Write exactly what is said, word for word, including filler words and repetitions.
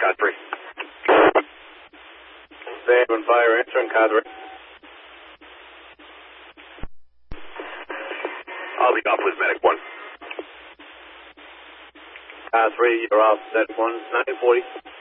Car three. Save and fire answering, Car three. I'll lead off with medic one. Car three, you're off set one nine forty.